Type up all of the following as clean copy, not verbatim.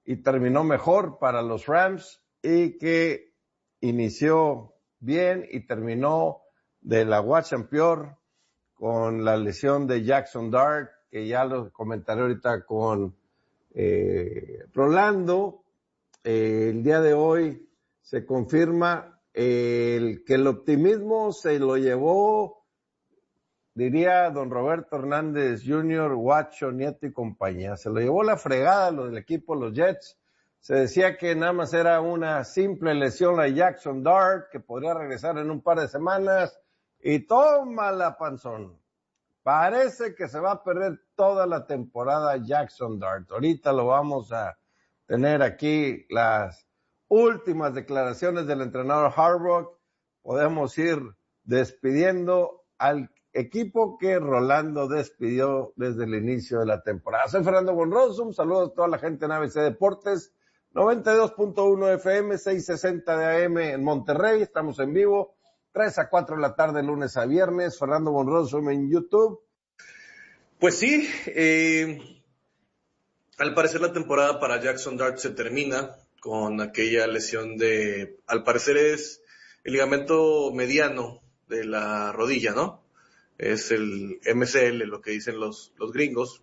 y terminó mejor para los Rams y que inició bien y terminó de la guacha peor con la lesión de Jackson Dart, que ya lo comentaré ahorita con Rolando. El día de hoy se confirma que el optimismo se lo llevó, diría don Roberto Hernández Jr., Guacho, Nieto y compañía. Se lo llevó la fregada lo del equipo, los Jets. Se decía que nada más era una simple lesión a Jackson Dart, que podría regresar en un par de semanas, y toma la panzón. Parece que se va a perder toda la temporada Jackson Dart. Ahorita lo vamos a tener aquí, las últimas declaraciones del entrenador Harbaugh. Podemos ir despidiendo al equipo que Rolando despidió desde el inicio de la temporada. Soy Fernando Bonroso, un saludo a toda la gente en ABC Deportes, 92.1 FM, 660 de AM en Monterrey. Estamos en vivo, 3 a 4 de la tarde, lunes a viernes. Fernando Bonroso en YouTube. Pues sí, al parecer la temporada para Jackson Dart se termina con aquella lesión de, al parecer es el ligamento mediano de la rodilla, ¿no? Es el MCL, lo que dicen los gringos.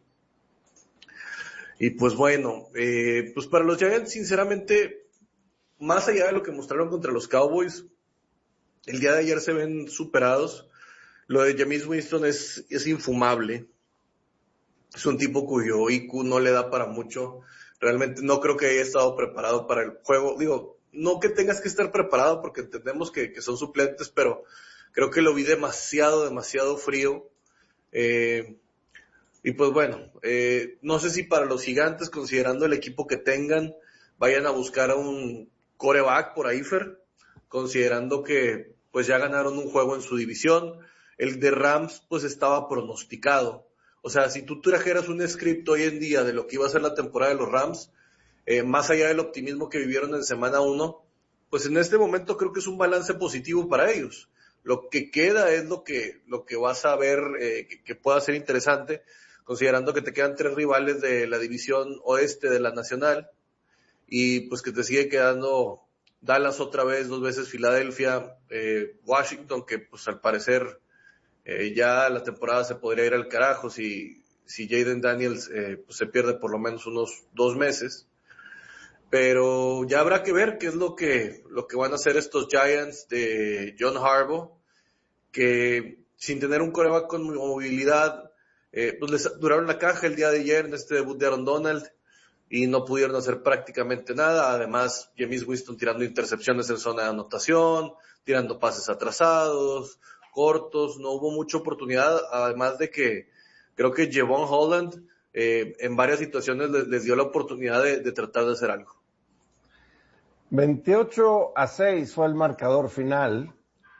Y pues bueno, pues para los Giants, sinceramente, más allá de lo que mostraron contra los Cowboys, el día de ayer se ven superados. Lo de Jameis Winston es infumable. Es un tipo cuyo IQ no le da para mucho. Realmente no creo que haya estado preparado para el juego. Digo, no que tengas que estar preparado porque entendemos que son suplentes, pero creo que lo vi demasiado frío. Y pues bueno, no sé si para los Gigantes, considerando el equipo que tengan, vayan a buscar a un quarterback por ahí, Fer, considerando que pues ya ganaron un juego en su división. El de Rams pues estaba pronosticado. O sea, si tú trajeras un script hoy en día de lo que iba a ser la temporada de los Rams, más allá del optimismo que vivieron en semana 1, pues en este momento creo que es un balance positivo para ellos. Lo que queda es lo que vas a ver que pueda ser interesante, considerando que te quedan 3 rivales de la división oeste de la Nacional, y pues que te sigue quedando Dallas otra vez, 2 veces Filadelfia, Washington, que pues al parecer ya la temporada se podría ir al carajo si Jayden Daniels pues se pierde por lo menos unos 2 meses. Pero ya habrá que ver qué es lo que van a hacer estos Giants de John Harbaugh, que sin tener un quarterback con movilidad, pues les duraron la caja el día de ayer en este debut de Aaron Donald y no pudieron hacer prácticamente nada. Además, Jameis Winston tirando intercepciones en zona de anotación, tirando pases atrasados, cortos, no hubo mucha oportunidad, además de que creo que Javon Holland en varias situaciones les dio la oportunidad de tratar de hacer algo. 28-6 fue el marcador final.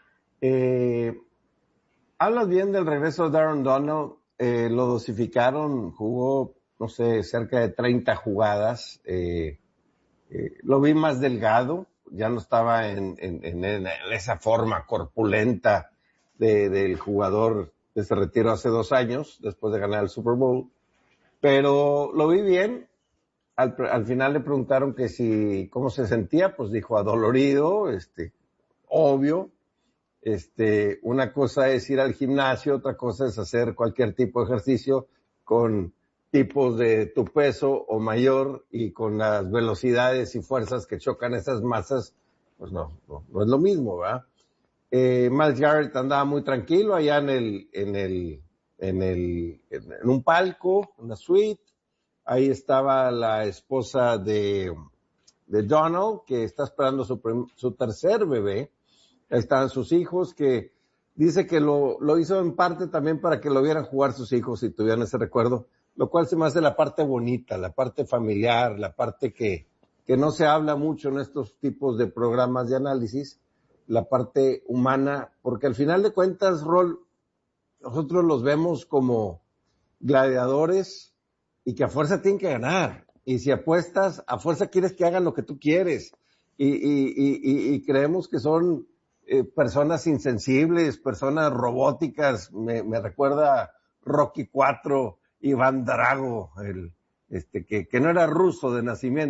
Hablas bien del regreso de Aaron Donald, lo dosificaron, jugó, no sé, cerca de 30 jugadas, lo vi más delgado, ya no estaba en esa forma corpulenta del jugador que se retiró hace 2 años, después de ganar el Super Bowl, pero lo vi bien. Al final le preguntaron que si, cómo se sentía, pues dijo adolorido, obvio. Una cosa es ir al gimnasio, otra cosa es hacer cualquier tipo de ejercicio con tipos de tu peso o mayor y con las velocidades y fuerzas que chocan esas masas, pues no es lo mismo, ¿verdad? Myles Garrett andaba muy tranquilo allá en un palco, en una suite. Ahí estaba la esposa de Donald, que está esperando su tercer bebé. Ahí estaban sus hijos, que dice que lo hizo en parte también para que lo vieran jugar sus hijos y tuvieran ese recuerdo, lo cual se me hace la parte bonita, la parte familiar, la parte que no se habla mucho en estos tipos de programas de análisis, la parte humana, porque al final de cuentas, Rol, nosotros los vemos como gladiadores y que a fuerza tienen que ganar. Y si apuestas, a fuerza quieres que hagan lo que tú quieres. Y creemos que son personas insensibles, personas robóticas. Me recuerda Rocky IV, Iván Drago, que no era ruso de nacimiento.